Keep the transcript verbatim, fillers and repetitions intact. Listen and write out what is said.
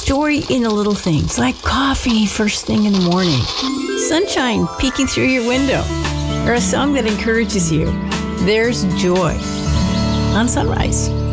joy in the little things, like coffee first thing in the morning, sunshine peeking through your window, or a song that encourages you. There's joy on Sunrise.